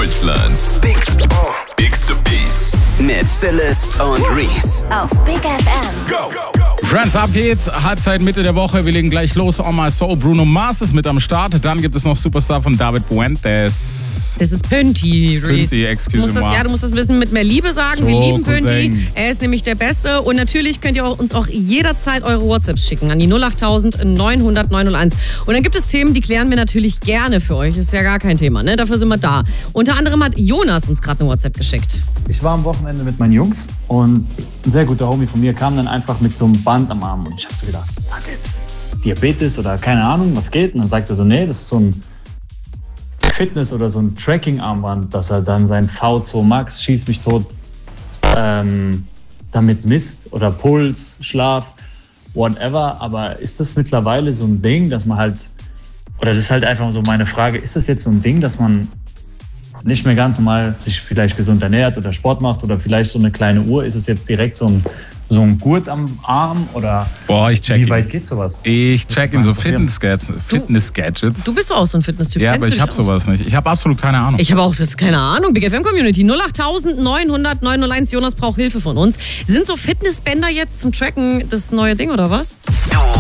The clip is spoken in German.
Deutschlands bigste Beats mit Phyllis und Reese auf Big FM. Go! Friends, ab geht's. Halbzeit, Mitte der Woche. Wir legen gleich los. On My Soul, Bruno Mars ist mit am Start. Dann gibt es noch Superstar von David Fuentes. Das ist Pönti, Reese. Pönti, excuse me. Du musst das ein bisschen mit mehr Liebe sagen. So, Wir lieben Pönti. Cousin. Er ist nämlich der Beste. Und natürlich könnt ihr uns auch jederzeit eure WhatsApps schicken an die 08000 900 901. Und dann gibt es Themen, die klären wir natürlich gerne für euch. Ist ja gar kein Thema, ne? Dafür sind wir da. Unter anderem hat Jonas uns gerade eine WhatsApp geschickt. Ich war am Wochenende mit meinen Jungs und ein sehr guter Homie von mir kam dann einfach mit so einem Band am Arm und ich habe so gedacht, hat jetzt Diabetes oder keine Ahnung, was geht? Und dann sagt er so, nee, das ist so ein Fitness- oder so ein Tracking-Armband, dass er dann sein V2 Max, schieß mich tot, damit misst oder Puls, Schlaf, whatever. Aber ist das mittlerweile so ein Ding, dass man halt, oder das ist halt einfach so meine Frage, ist das jetzt so ein Ding, dass man nicht mehr ganz normal sich vielleicht gesund ernährt oder Sport macht oder vielleicht so eine kleine Uhr? Ist es jetzt direkt so ein Gurt am Arm oder Boah, ich check wie ihn. weit geht sowas? Ich check in so Fitness-Gadgets. Du bist doch auch so ein Fitness-Typ. Ja, Kennst aber du ich dich hab aus? sowas nicht. Ich habe absolut keine Ahnung. Ich habe auch, das ist keine Ahnung, Big FM Community. 08000 900 901. Jonas braucht Hilfe von uns. Sind so Fitnessbänder jetzt zum Tracken das neue Ding oder was?